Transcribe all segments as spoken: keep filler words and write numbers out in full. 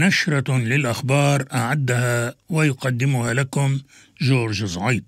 نشرة للأخبار أعدها ويقدمها لكم جورج زعيب.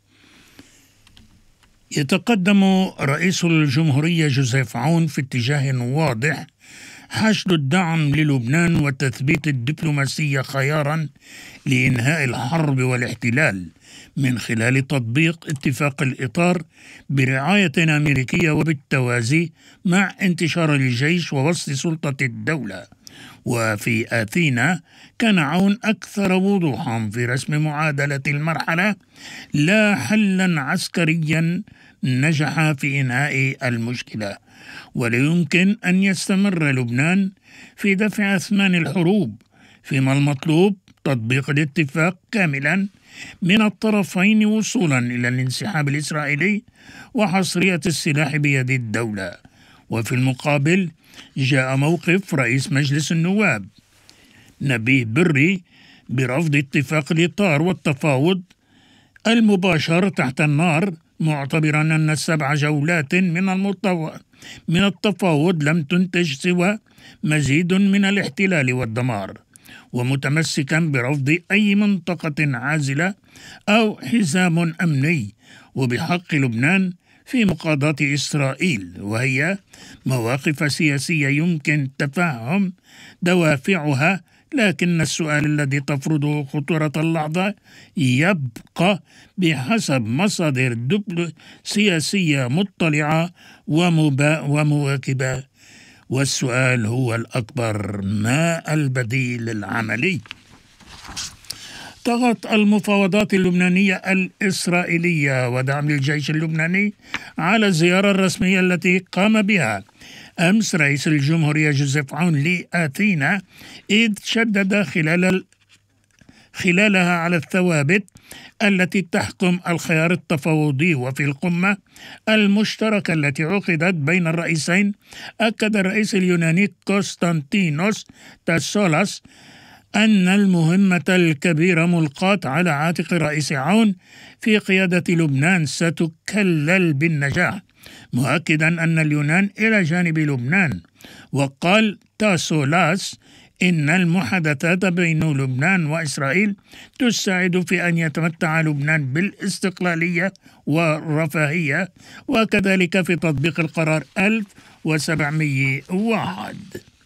يتقدم رئيس الجمهورية جوزيف عون في اتجاه واضح حشد الدعم للبنان وتثبيت الدبلوماسية خيارا لإنهاء الحرب والاحتلال من خلال تطبيق اتفاق الإطار برعاية أمريكية وبالتوازي مع انتشار الجيش ووسط سلطة الدولة. وفي آثينا كان عون أكثر وضوحا في رسم معادلة المرحلة لا حلا عسكريا نجح في إنهاء المشكلة، ولا يمكن أن يستمر لبنان في دفع أثمان الحروب، فيما المطلوب تطبيق الاتفاق كاملا من الطرفين وصولا إلى الانسحاب الإسرائيلي وحصرية السلاح بيد الدولة. وفي المقابل جاء موقف رئيس مجلس النواب نبيه بري برفض اتفاق الإطار والتفاوض المباشر تحت النار، معتبرا أن السبع جولات من المطو... من التفاوض لم تنتج سوى مزيد من الاحتلال والدمار، ومتمسكا برفض أي منطقة عازلة أو حزام أمني وبحق لبنان في مقاضاة إسرائيل، وهي مواقف سياسية يمكن تفهم دوافعها، لكن السؤال الذي تفرضه خطورة اللحظة يبقى بحسب مصادر دبل سياسية مطلعة ومبا ومواكبة، والسؤال هو الأكبر: ما البديل العملي؟ طغت المفاوضات اللبنانية الإسرائيلية ودعم الجيش اللبناني على الزيارة الرسمية التي قام بها أمس رئيس الجمهورية جوزيف عون لآثينا، إذ شدد خلال خلالها على الثوابت التي تحكم الخيار التفاوضي. وفي القمة المشتركة التي عقدت بين الرئيسين أكد الرئيس اليوناني كونستانتينوس تاسولاس أن المهمة الكبيرة ملقاة على عاتق الرئيس عون في قيادة لبنان ستكلل بالنجاح، مؤكدا أن اليونان إلى جانب لبنان. وقال تاسولاس إن المحادثات بين لبنان وإسرائيل تساعد في أن يتمتع لبنان بالاستقلالية والرفاهية، وكذلك في تطبيق القرار ألف وسبعمئة وواحد.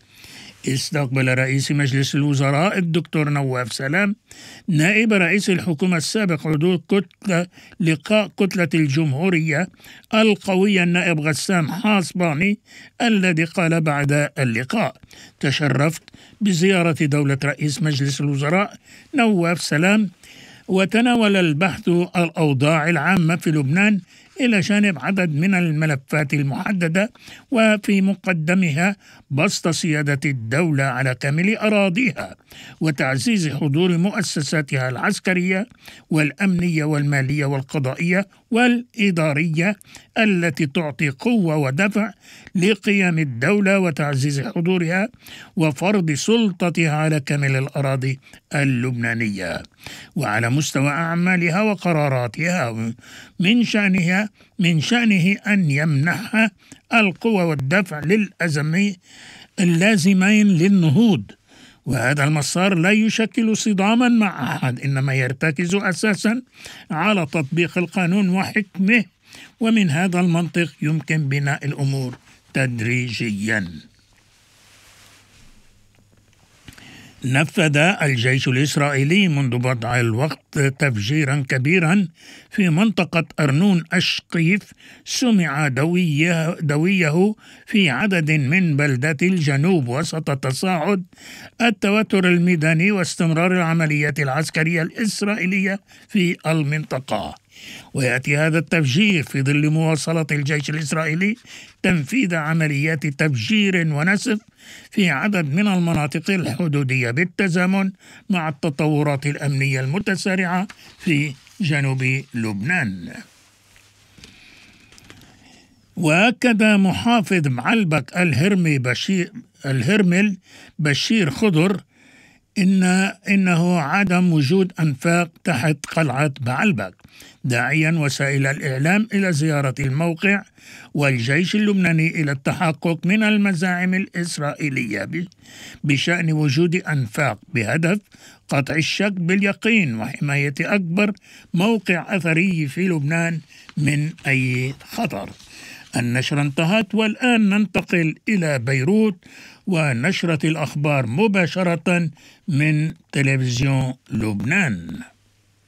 استقبل رئيس مجلس الوزراء الدكتور نواف سلام نائب رئيس الحكومة السابق عضو كتلة لقاء كتلة الجمهورية القوية النائب غسان حاصباني، الذي قال بعد اللقاء: تشرفت بزيارة دولة رئيس مجلس الوزراء نواف سلام، وتناول البحث الأوضاع العامة في لبنان إلى جانب عدد من الملفات المحددة، وفي مقدمها بسط سيادة الدولة على كامل أراضيها وتعزيز حضور مؤسساتها العسكرية والأمنية والمالية والقضائية والإدارية التي تعطي قوة ودفع لقيام الدولة وتعزيز حضورها وفرض سلطتها على كامل الأراضي اللبنانية. وعلى مستوى أعمالها وقراراتها من شأنها من شأنه أن يمنحها القوة والدفع للأزمة اللازمين للنهوض، وهذا المسار لا يشكل صداما مع أحد، إنما يرتكز أساسا على تطبيق القانون وحكمه، ومن هذا المنطق يمكن بناء الأمور تدريجيا. نفذ الجيش الإسرائيلي منذ بضع الوقت تفجيرا كبيرا في منطقة أرنون أشقيف سمع دويه, دويه في عدد من بلدات الجنوب وسط تصاعد التوتر الميداني واستمرار العمليات العسكرية الإسرائيلية في المنطقة. ويأتي هذا التفجير في ظل مواصلة الجيش الإسرائيلي تنفيذ عمليات تفجير ونسف في عدد من المناطق الحدودية بالتزامن مع التطورات الأمنية المتسارعة في جنوب لبنان. وأكد محافظ معلبك الهرمي بشير الهرمل بشير خضر إن إنه عدم وجود أنفاق تحت قلعة بعلبك، داعيا وسائل الإعلام إلى زيارة الموقع والجيش اللبناني إلى التحقق من المزاعم الإسرائيلية بشأن وجود أنفاق بهدف قطع الشك باليقين وحماية أكبر موقع أثري في لبنان من أي خطر. النشرة انتهت، والآن ننتقل إلى بيروت ونشرة الأخبار مباشرة من تلفزيون لبنان.